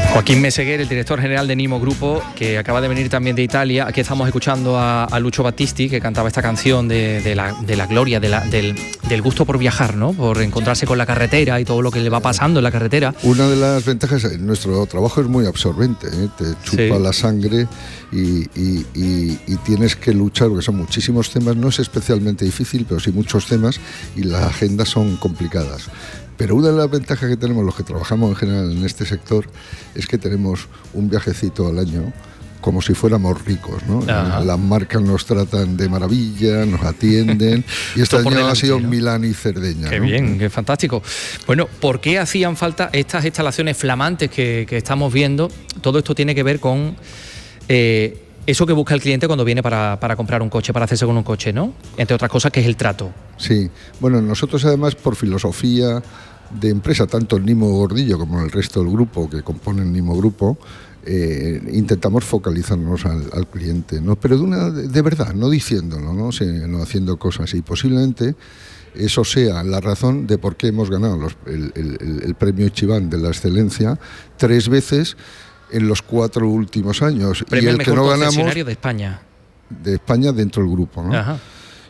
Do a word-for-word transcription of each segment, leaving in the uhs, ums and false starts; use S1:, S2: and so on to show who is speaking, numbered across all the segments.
S1: Joaquín Meseguer, el director general de Nimo Grupo, que acaba de venir también de Italia. Aquí estamos escuchando a, a Lucio Battisti, que cantaba esta canción de, de, la, de la gloria, de la, del, del gusto por viajar, ¿no? Por encontrarse con la carretera y todo lo que le va pasando en la carretera.
S2: Una de las ventajas, nuestro trabajo es muy absorbente, ¿eh? Te chupa sí. la sangre y, y, y, y tienes que luchar, porque son muchísimos temas. No es especialmente difícil, pero sí muchos temas y las agendas son complicadas. Pero una de las ventajas que tenemos los que trabajamos en general en este sector es que tenemos un viajecito al año como si fuéramos ricos, ¿no? Ajá. Las marcas nos tratan de maravilla, nos atienden y este año delante, ha sido ¿no? Milán y Cerdeña.
S1: Qué
S2: ¿no?
S1: bien, qué fantástico. Bueno, ¿por qué hacían falta estas instalaciones flamantes que, que estamos viendo? Todo esto tiene que ver con... Eh, eso que busca el cliente cuando viene para, para comprar un coche, para hacerse con un coche, ¿no? Entre otras cosas, que es el trato.
S2: Sí, bueno, nosotros además por filosofía de empresa, tanto el Nimo Gordillo como el resto del grupo que compone el Nimo Grupo, eh, intentamos focalizarnos al, al cliente, ¿no? Pero de una de, de verdad, no diciéndolo, ¿no? Sino haciendo cosas y posiblemente eso sea la razón de por qué hemos ganado los, el, el, el premio Ichiban de la excelencia tres veces en los cuatro últimos años.
S1: Premio
S2: y el
S1: mejor
S2: que no ganamos
S1: de España.
S2: De España dentro del grupo, ¿no?
S1: Ajá.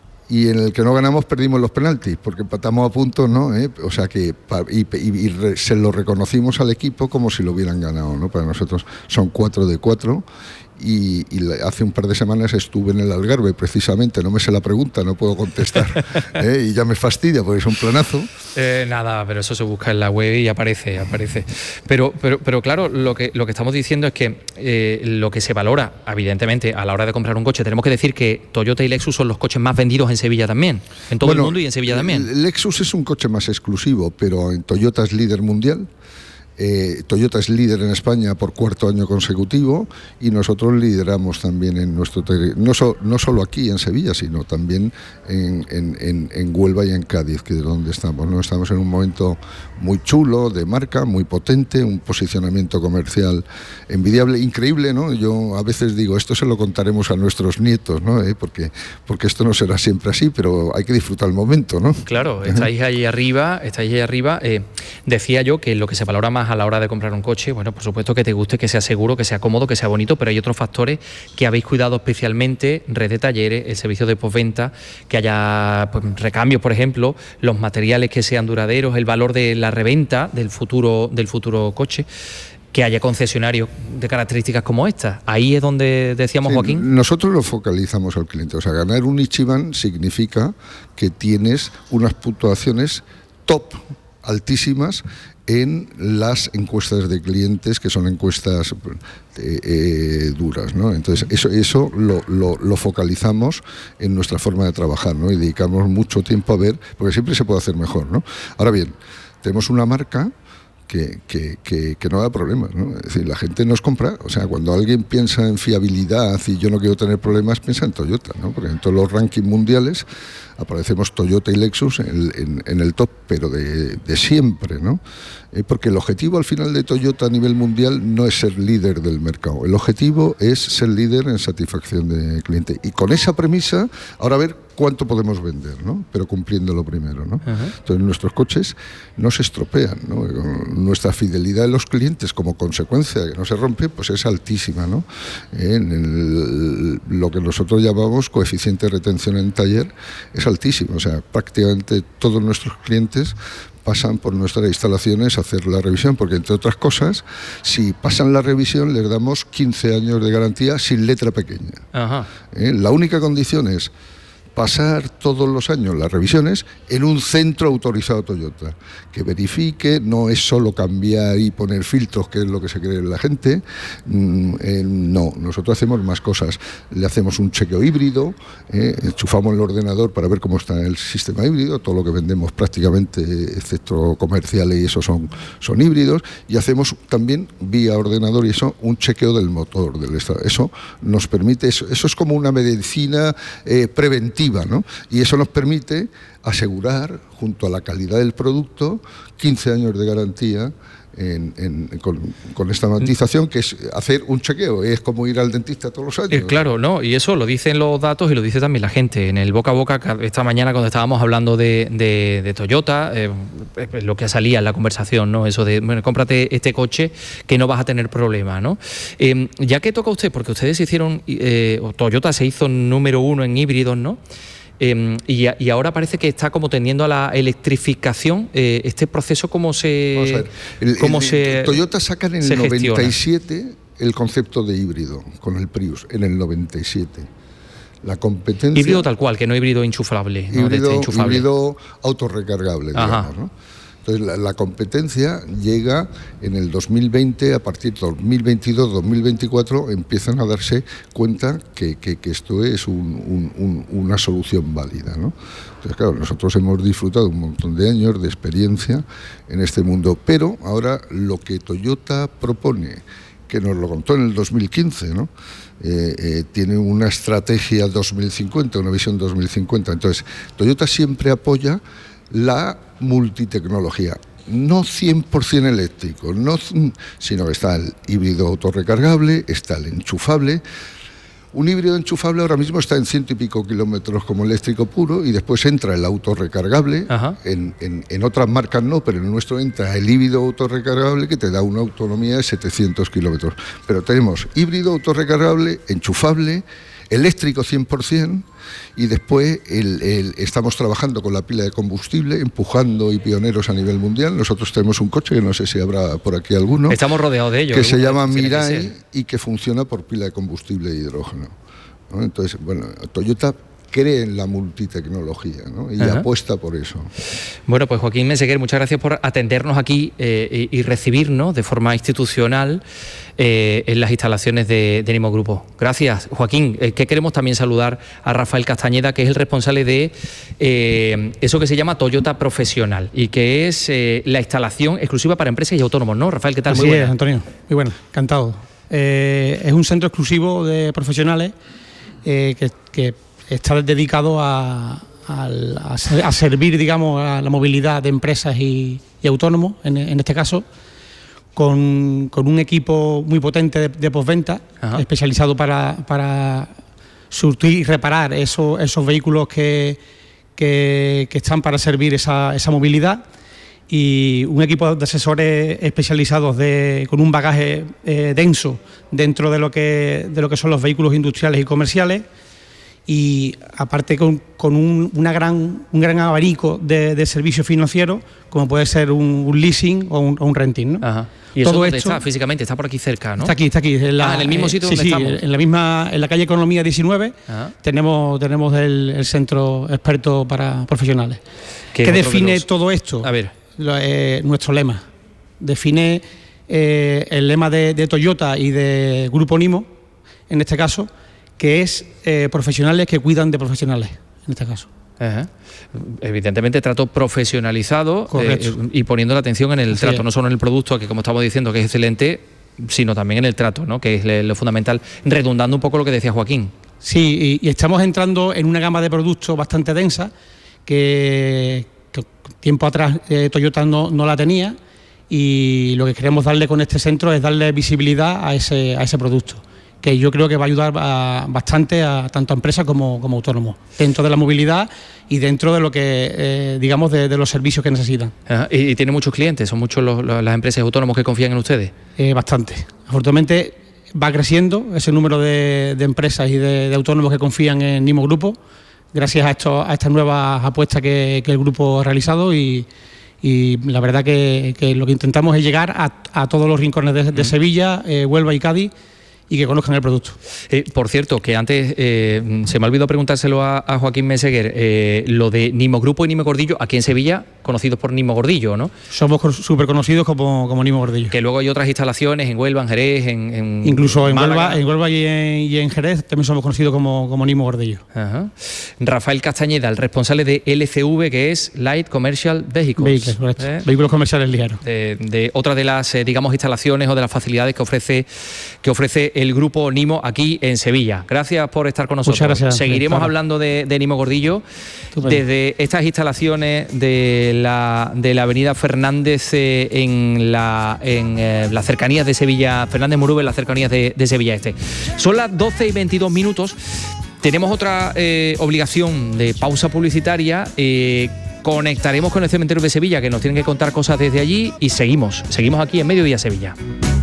S2: Y en el que no ganamos perdimos los penaltis, porque empatamos a puntos, ¿no? ¿Eh? O sea que y, y, y re, se lo reconocimos al equipo como si lo hubieran ganado, ¿no? Para nosotros son cuatro de cuatro. Y, y hace un par de semanas estuve en el Algarve, precisamente, no me sé la pregunta, no puedo contestar, ¿eh? Y ya me fastidia porque es un planazo.
S1: Eh, nada, pero eso se busca en la web y aparece, aparece. Pero, pero, pero claro, lo que, lo que estamos diciendo es que eh, lo que se valora, evidentemente, a la hora de comprar un coche, tenemos que decir que Toyota y Lexus son los coches más vendidos en Sevilla también, en todo bueno, el mundo y en Sevilla también.
S2: Lexus es un coche más exclusivo, pero en Toyota es líder mundial. Eh, Toyota es líder en España por cuarto año consecutivo y nosotros lideramos también en nuestro territorio, no, so, no solo aquí en Sevilla, sino también en, en, en, en Huelva y en Cádiz, que es donde estamos, ¿no? Estamos en un momento muy chulo de marca, muy potente, un posicionamiento comercial envidiable, increíble, ¿no? Yo a veces digo, esto se lo contaremos a nuestros nietos, ¿no? ¿Eh? Porque, porque esto no será siempre así, pero hay que disfrutar el momento, ¿no?
S1: Claro, estáis ahí arriba, estáis ahí arriba. Eh, decía yo que lo que se valora más a la hora de comprar un coche, bueno, por supuesto que te guste, que sea seguro, que sea cómodo, que sea bonito, pero hay otros factores que habéis cuidado especialmente: red de talleres, el servicio de postventa, que haya pues, recambios, por ejemplo, los materiales que sean duraderos, el valor de la reventa del futuro, del futuro coche, que haya concesionarios de características como estas. Ahí es donde decíamos, sí, Joaquín.
S2: Nosotros lo focalizamos al cliente, o sea, ganar un Ichiban significa que tienes unas puntuaciones top, altísimas, en las encuestas de clientes, que son encuestas eh, eh, duras, ¿no? Entonces eso, eso lo, lo, lo focalizamos en nuestra forma de trabajar, ¿no? Y dedicamos mucho tiempo a ver, porque siempre se puede hacer mejor, ¿no? Ahora bien, tenemos una marca Que, que, que, que no da problemas, ¿no? Es decir, la gente nos compra, o sea, cuando alguien piensa en fiabilidad y yo no quiero tener problemas, piensa en Toyota, ¿no? Porque en todos los rankings mundiales aparecemos Toyota y Lexus en, en, en el top, pero de, de siempre, ¿no? Eh, porque el objetivo al final de Toyota a nivel mundial no es ser líder del mercado, el objetivo es ser líder en satisfacción de cliente. Y con esa premisa, ahora a ver cuánto podemos vender, ¿no? Pero cumpliéndolo primero, ¿no? Uh-huh. Entonces nuestros coches no se estropean, ¿no? Nuestra fidelidad de los clientes como consecuencia de que no se rompe, pues es altísima, ¿no? Eh, en el, lo que nosotros llamamos coeficiente de retención en taller es altísimo, o sea, prácticamente todos nuestros clientes pasan por nuestras instalaciones a hacer la revisión, porque entre otras cosas, si pasan la revisión les damos quince años de garantía sin letra pequeña. Ajá. Eh, la única condición es pasar todos los años las revisiones en un centro autorizado Toyota, que verifique, no es solo cambiar y poner filtros, que es lo que se cree la gente, mm, eh, no, nosotros hacemos más cosas, le hacemos un chequeo híbrido, eh, enchufamos el ordenador para ver cómo está el sistema híbrido, todo lo que vendemos prácticamente, excepto comerciales y eso son, son híbridos, y hacemos también vía ordenador y eso, un chequeo del motor, del estado. Eso nos permite, eso, eso es como una medicina eh, preventiva, ¿no? Y eso nos permite asegurar, junto a la calidad del producto, quince años de garantía en, en, con, con esta matización, que es hacer un chequeo, es como ir al dentista todos los años.
S1: Eh, claro, no, y eso lo dicen los datos y lo dice también la gente. En el boca a boca, esta mañana cuando estábamos hablando de, de, de Toyota, eh, lo que salía en la conversación, ¿no? Eso de, bueno, cómprate este coche que no vas a tener problema, ¿no? Eh, ya que toca usted, porque ustedes hicieron, eh, Toyota se hizo número uno en híbridos, ¿no? Eh, y, y ahora parece que está como tendiendo a la electrificación. Eh, ¿Este proceso cómo se...?
S2: Vamos a ver. El,
S1: cómo
S2: el,
S1: se
S2: Toyota saca en el
S1: se
S2: noventa y siete el concepto de híbrido con el Prius, en el noventa y siete. La competencia...
S1: Híbrido tal cual, que no híbrido enchufable.
S2: Híbrido,
S1: ¿no? De este enchufable.
S2: Híbrido autorrecargable, digamos, ¿no? Entonces, la, la competencia llega en el dos mil veinte, a partir de dos mil veintidós, dos mil veinticuatro, empiezan a darse cuenta que, que, que esto es un, un, un, una solución válida, ¿no? Entonces, claro, nosotros hemos disfrutado un montón de años de experiencia en este mundo, pero ahora lo que Toyota propone, que nos lo contó en el dos mil quince, ¿no? Eh, eh, tiene una estrategia dos mil cincuenta, una visión dos mil cincuenta. Entonces, Toyota siempre apoya la multitecnología, no cien por ciento eléctrico, no, sino que está el híbrido autorrecargable, está el enchufable. Un híbrido enchufable ahora mismo está en ciento y pico kilómetros como eléctrico puro, y después entra el autorrecargable. En, en, en otras marcas no, pero en el nuestro entra el híbrido autorrecargable, que te da una autonomía de setecientos kilómetros. Pero tenemos híbrido autorrecargable, enchufable, eléctrico cien por ciento, y después el, el, estamos trabajando con la pila de combustible, empujando y pioneros a nivel mundial. Nosotros tenemos un coche, que no sé si habrá por aquí alguno.
S1: Estamos rodeados de ellos.
S2: Que se llama Mirai y que funciona por pila de combustible de hidrógeno, ¿no? Entonces, bueno, Toyota cree en la multitecnología, ¿no? Y Ajá. apuesta por eso.
S1: Bueno, pues Joaquín Meseguer, muchas gracias por atendernos aquí eh, y, y recibirnos de forma institucional eh, en las instalaciones de, de Nimo Grupo. Gracias, Joaquín. Eh, que queremos también saludar a Rafael Castañeda, que es el responsable de eh, eso que se llama Toyota Profesional y que es eh, la instalación exclusiva para empresas y autónomos, ¿no? Rafael, ¿qué tal?
S3: Así
S1: Muy buena.
S3: es, Antonio. Muy bueno, encantado. Eh, es un centro exclusivo de profesionales eh, que, que está dedicado a, a, a servir, digamos, a la movilidad de empresas y, y autónomos, en, en este caso, con, con un equipo muy potente de, de postventa, especializado para, para surtir y reparar eso, esos vehículos que, que, que están para servir esa, esa movilidad, y un equipo de asesores especializados de, con un bagaje eh, denso dentro de lo, que, de lo que son los vehículos industriales y comerciales, y aparte con, con un, una gran, un gran abanico de, de servicios financieros, como puede ser un, un leasing o un, o un renting, ¿no?
S1: Ajá. ¿Y eso dónde está físicamente? Está por aquí cerca, ¿no?
S3: Está aquí, está aquí. En, la,
S1: ah, ¿en el mismo sitio
S3: eh,
S1: donde
S3: sí,
S1: estamos?
S3: Sí, en la misma, en la calle Economía diecinueve. Ajá. tenemos, tenemos el, el centro experto para profesionales. ¿Qué, ¿Qué define los... todo esto?
S1: A ver.
S3: Lo, eh, nuestro lema. Define eh, el lema de, de Toyota y de Grupo Nimo, en este caso, que es eh, profesionales que cuidan de profesionales, en este caso.
S1: Ajá. Evidentemente trato profesionalizado eh, y poniendo la atención en el Así trato, es. no solo en el producto, que como estamos diciendo que es excelente, sino también en el trato, ¿no? Que es lo fundamental, redundando un poco lo que decía Joaquín.
S3: Sí, y, y estamos entrando en una gama de productos bastante densa que, que tiempo atrás eh, Toyota no, no la tenía, y lo que queremos darle con este centro es darle visibilidad a ese, a ese producto, que yo creo que va a ayudar a, bastante a tanto a empresas como, como autónomos, dentro de la movilidad y dentro de lo que, eh, digamos, de, de los servicios que necesitan.
S1: Ajá. ¿Y, y tiene muchos clientes? ¿Son muchos los, los, las empresas autónomos que confían en ustedes?
S3: Eh, bastante. Afortunadamente va creciendo ese número de, de empresas y de, de autónomos que confían en Nimo Grupo, gracias a, esto, a estas nuevas apuestas que, que el grupo ha realizado, y, y la verdad que, que lo que intentamos es llegar a, a todos los rincones de, de Sevilla, eh, Huelva y Cádiz, y que conozcan el producto.
S1: Eh, por cierto, que antes eh, se me olvidó preguntárselo a, a Joaquín Meseguer, eh, lo de Nimo Grupo y Nimo Gordillo, aquí en Sevilla, conocidos por Nimo Gordillo, ¿no?
S3: Somos súper conocidos como, como Nimo Gordillo.
S1: Que luego hay otras instalaciones en Huelva, en Jerez, en, en
S3: Incluso en Huelva, en Huelva y, en, y en Jerez también somos conocidos como, como Nimo Gordillo.
S1: Ajá. Rafael Castañeda, el responsable de L C V, que es Light Commercial Vehicles.
S3: Vehículos, correcto. ¿Eh? Vehículos comerciales ligeros.
S1: De, de otra de las, eh, digamos, instalaciones o de las facilidades que ofrece, que ofrece del grupo Nimo aquí en Sevilla. Gracias por estar con nosotros.
S3: Muchas gracias.
S1: Seguiremos
S3: claro.
S1: hablando de, de Nimo Gordillo
S3: Estupendo.
S1: desde estas instalaciones de la, de la avenida Fernández eh, en, la, en eh, las cercanías de Sevilla, Fernández Murube en las cercanías de, de Sevilla Este. Son las doce y veintidós minutos. Tenemos otra eh, obligación de pausa publicitaria. Eh, conectaremos con el cementerio de Sevilla, que nos tienen que contar cosas desde allí, y seguimos, seguimos aquí en Mediodía Sevilla.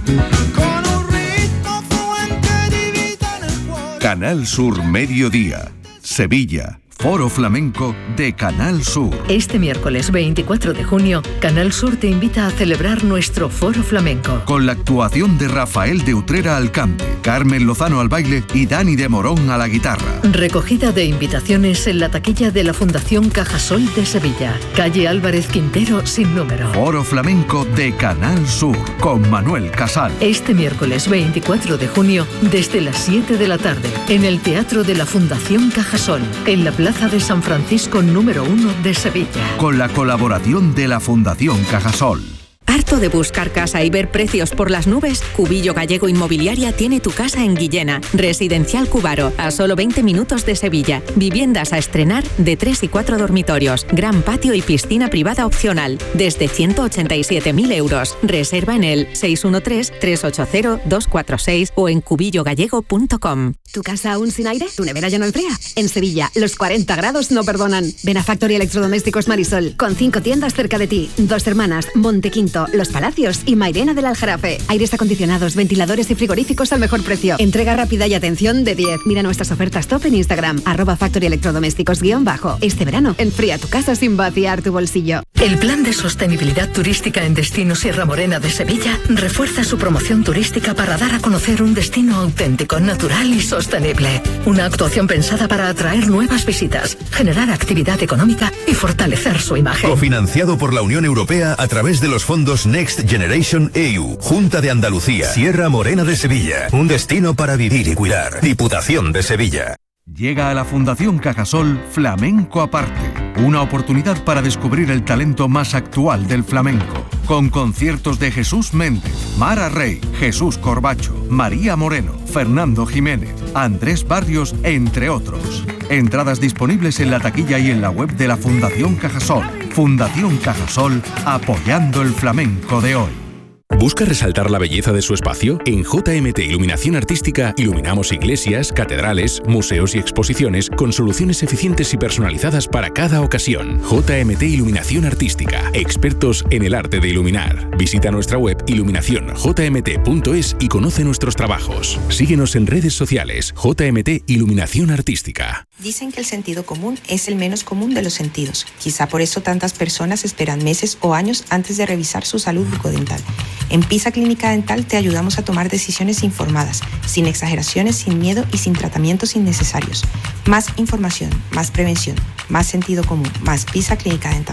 S4: Canal Sur Mediodía, Sevilla. Foro Flamenco de Canal Sur.
S5: Este miércoles veinticuatro de junio, Canal Sur te invita a celebrar nuestro Foro Flamenco.
S4: Con la actuación de Rafael de Utrera al cante, Carmen Lozano al baile y Dani de Morón a la guitarra.
S5: Recogida de invitaciones en la taquilla de la Fundación Cajasol de Sevilla. Calle Álvarez Quintero sin número.
S4: Foro Flamenco de Canal Sur con Manuel Casal.
S5: Este miércoles veinticuatro de junio, desde las siete de la tarde, en el Teatro de la Fundación Cajasol, en la Plaza de San Francisco número uno de Sevilla.
S4: Con la colaboración de la Fundación Cajasol.
S6: ¿Harto de buscar casa y ver precios por las nubes? Cubillo Gallego Inmobiliaria tiene tu casa en Guillena. Residencial Cubaro, a solo veinte minutos de Sevilla. Viviendas a estrenar de tres y cuatro dormitorios. Gran patio y piscina privada opcional. Desde ciento ochenta y siete mil euros. Reserva en el seis uno tres, tres ocho cero, dos cuatro seis o en cubillo gallego punto com.
S7: ¿Tu casa aún sin aire? ¿Tu nevera ya no enfría? En Sevilla, los cuarenta grados no perdonan. Ven a Factory Electrodomésticos Marisol, con cinco tiendas cerca de ti. Dos Hermanas, Montequinto, Los Palacios y Mairena del Aljarafe. Aires acondicionados, ventiladores y frigoríficos al mejor precio. Entrega rápida y atención de diez. Mira nuestras ofertas top en Instagram, arroba Factory Electrodomésticos guión bajo. Este verano, enfría tu casa sin vaciar tu bolsillo.
S5: El Plan de Sostenibilidad Turística en Destino Sierra Morena de Sevilla refuerza su promoción turística para dar a conocer un destino auténtico, natural y sostenible. Una actuación pensada para atraer nuevas visitas, generar actividad económica y fortalecer su imagen.
S8: Cofinanciado por la Unión Europea a través de los fondos Next Generation E U, Junta de Andalucía, Sierra Morena de Sevilla, un destino para vivir y cuidar. Diputación de Sevilla.
S4: Llega a la Fundación Cajasol Flamenco Aparte, una oportunidad para descubrir el talento más actual del flamenco, con conciertos de Jesús Méndez, Mara Rey, Jesús Corbacho, María Moreno, Fernando Jiménez, Andrés Barrios, entre otros. Entradas disponibles en la taquilla y en la web de la Fundación Cajasol. Fundación Cajasol, apoyando el flamenco de hoy.
S9: ¿Busca resaltar la belleza de su espacio? En J M T Iluminación Artística iluminamos iglesias, catedrales, museos y exposiciones con soluciones eficientes y personalizadas para cada ocasión. J M T Iluminación Artística, expertos en el arte de iluminar. Visita nuestra web iluminación j m t punto es y conoce nuestros trabajos. Síguenos en redes sociales. J M T Iluminación Artística.
S10: Dicen que el sentido común es el menos común de los sentidos. Quizá por eso tantas personas esperan meses o años antes de revisar su salud bucodental. En Pisa Clínica Dental te ayudamos a tomar decisiones informadas, sin exageraciones, sin miedo y sin tratamientos innecesarios. Más información, más prevención, más sentido común, más Pisa Clínica Dental.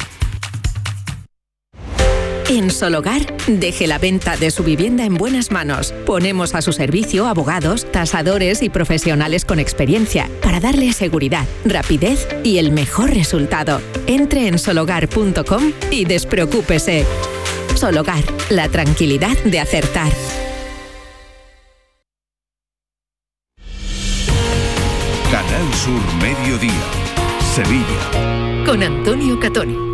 S6: En Sologar, deje la venta de su vivienda en buenas manos. Ponemos a su servicio abogados, tasadores y profesionales con experiencia para darle seguridad, rapidez y el mejor resultado. Entre en sologar punto com y despreocúpese. Sologar, la tranquilidad de acertar.
S4: Canal Sur Mediodía, Sevilla.
S5: Con Antonio Catoni.